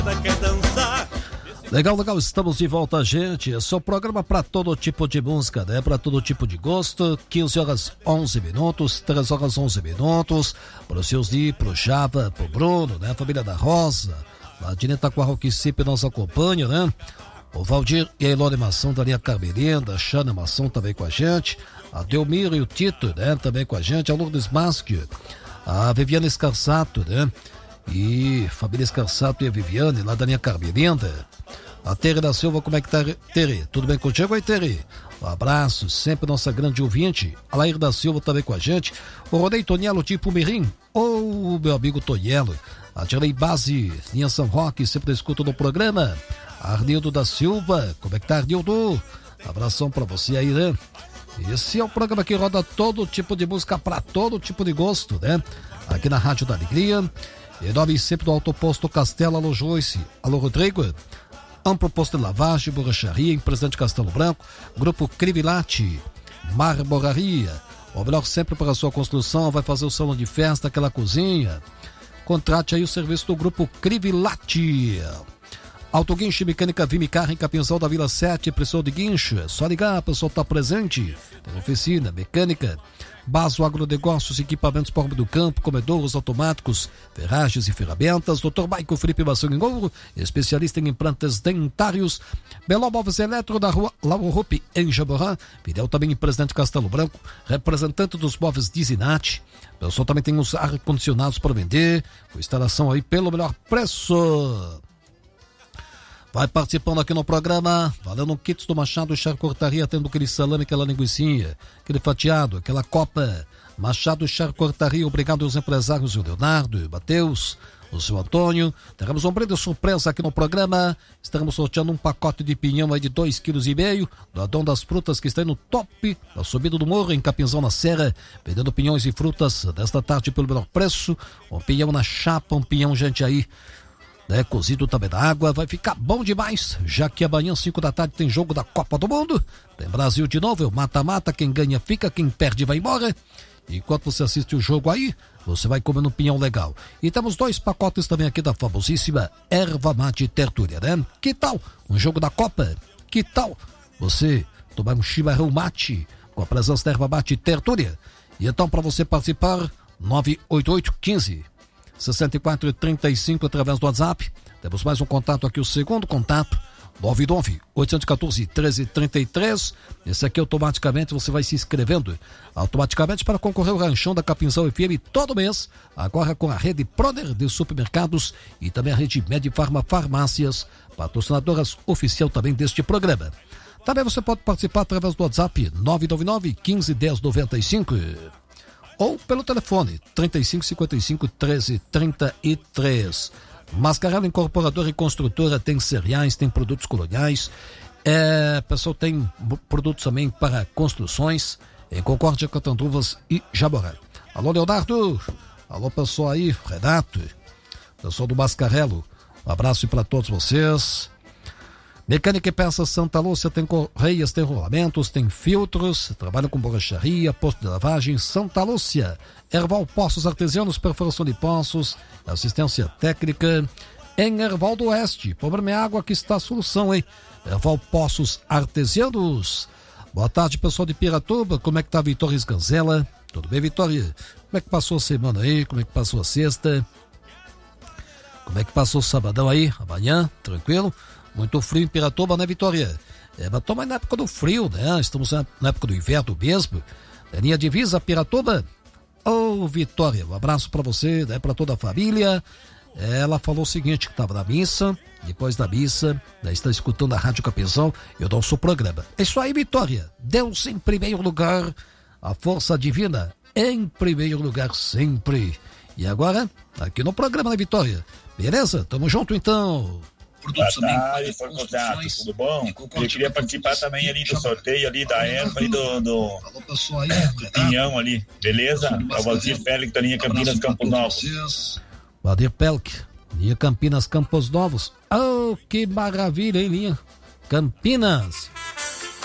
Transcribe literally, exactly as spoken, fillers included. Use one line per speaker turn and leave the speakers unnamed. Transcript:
Quer dançar?
Legal, legal, estamos de volta, gente. Esse é o programa para todo tipo de música, né? Para todo tipo de gosto. quinze horas onze minutos, três horas onze minutos. Para os seus Di, pro Java, pro Bruno, né? Família da Rosa. A Dineta Quarroque sempre nos acompanha, né? O Valdir e a Elone Mação da linha Carmelinda, a Xana Mação também com a gente. A Delmiro e o Tito, né? Também com a gente. A Lourdes Maschi, a Viviane Escarsato, né? E família Escarsato e a Viviane, lá da linha Carmelinda. A Tere da Silva, como é que tá, Tere? Tudo bem contigo aí, Tere? Um abraço, sempre nossa grande ouvinte. A Lair da Silva também com a gente. O Rodei Tonielo, tipo Mirim. Ou o meu amigo Tonielo. A Tirei Base, linha São Roque, sempre escuta no programa. Arnildo da Silva, como é que tá, Arnildo? Abração pra você aí, né? Esse é o programa que roda todo tipo de música pra todo tipo de gosto, né? Aqui na Rádio da Alegria. Em nome sempre do Autoposto Castelo, alô Joyce, alô Rodrigo. Amplo posto de lavagem, borracharia, em Presidente Castelo Branco. Grupo Crivilate, Marmoraria. O melhor sempre para a sua construção, vai fazer o salão de festa, aquela cozinha. Contrate aí o serviço do Grupo Crivilate. Autoguinche Mecânica Vimicar em Capinzal da Vila sete, precisou de guincho, é só ligar, o pessoal está presente. Tem oficina, mecânica, Baso Agronegócios, equipamentos por do campo, comedouros automáticos, ferragens e ferramentas. doutor Maico Felipe Mação em Ouro, especialista em implantes dentários. Beló Móveis Eletro da rua Lauro Rupi, em Jaborã. Fidel também em Presidente Castelo Branco, representante dos móveis Dizinati. O pessoal também tem os ar-condicionados para vender, com instalação aí pelo melhor preço. Vai participando aqui no programa, valendo um kit do Machado Charcortaria, tendo aquele salame, aquela linguicinha, aquele fatiado, aquela copa. Machado Charcortaria, obrigado aos empresários, o Leonardo, o Mateus, o seu Antônio. Teremos um brinde surpresa aqui no programa. Estaremos sorteando um pacote de pinhão aí de dois vírgula cinco quilos, do Adão das Frutas, que está aí no top da subida do morro, em Capinzão na Serra, vendendo pinhões e frutas desta tarde pelo menor preço. Um pinhão na chapa, um pinhão, gente, aí, né, cozido também na água, vai ficar bom demais, já que amanhã, cinco da tarde, tem jogo da Copa do Mundo, tem Brasil de novo, é o mata-mata, quem ganha fica, quem perde vai embora. Enquanto você assiste o jogo aí, você vai comendo um pinhão legal. E temos dois pacotes também aqui da famosíssima Erva Mate Tertúlia, né? Que tal um jogo da Copa? Que tal você tomar um chimarrão mate com a presença da Erva Mate Tertúlia? E então, para você participar, nove oito oito, quinze, sessenta e quatro, trinta e cinco através do WhatsApp. Temos mais um contato aqui, o segundo contato, nove nove oito um quatro, treze trinta e três. Esse aqui automaticamente você vai se inscrevendo automaticamente para concorrer ao ranchão da Capinzal F M todo mês, agora com a rede Proner de supermercados e também a rede Medifarma Farmácias, patrocinadoras oficial também deste programa. Também você pode participar através do WhatsApp nove nove nove, quinze, dez, noventa e cinco. Ou pelo telefone trinta e cinco, cinquenta e cinco, treze, trinta e três. Mascarela Incorporadora e Construtora tem cereais, tem produtos coloniais. É, pessoal, tem produtos também para construções em Concórdia, Catanduvas e Jaboré. Alô, Leonardo. Alô, pessoal aí, Renato. Pessoal do Mascarelo. Um abraço para todos vocês. Mecânica e Peças Santa Lúcia, tem correias, tem rolamentos, tem filtros, trabalha com borracharia, posto de lavagem, Santa Lúcia. Erval Poços Artesianos, perfuração de poços, assistência técnica em Erval do Oeste. Problema é água, que está a solução, hein? Erval Poços Artesianos. Boa tarde, pessoal de Piratuba, como é que tá a Vitória Esganzela? Tudo bem, Vitória? Como é que passou a semana aí? Como é que passou a sexta? Como é que passou o sabadão aí? Amanhã, tranquilo? Muito frio em Piratuba, né, Vitória? É, mas toma na época do frio, né? Estamos na época do inverno mesmo. É linha divisa, Piratuba. Ô, oh, Vitória, um abraço pra você, né, pra toda a família. Ela falou o seguinte, que estava na missa, depois da missa, né, está escutando a Rádio Capinzal, eu dou o seu programa. É isso aí, Vitória. Deus em primeiro lugar, a força divina em primeiro lugar sempre. E agora, aqui no programa, né, Vitória? Beleza? Tamo junto, então.
Produtos também. Tarde, Formosato, tudo bom? Eu queria participar também ali do sorteio ali da erva e do, do, do pinhão ali, beleza? É o Valdir Pelk da linha Campinas Campos Novos.
Valdir Pelk, linha Campinas Campos Novos. Oh, que maravilha, hein, linha Campinas.